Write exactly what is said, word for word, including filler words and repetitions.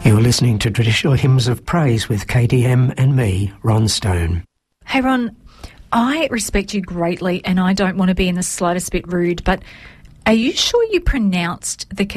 You're listening to Traditional Hymns of Praise with K D M and me, Ron Stone. Hey, Ron, I respect you greatly and I don't want to be in the slightest bit rude, but are you sure you pronounced the